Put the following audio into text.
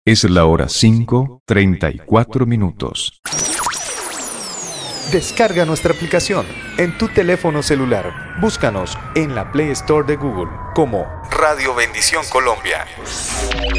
Es la hora 5:34. Descarga nuestra aplicación en tu teléfono celular. Búscanos en la Play Store de Google como Radio Bendición Colombia.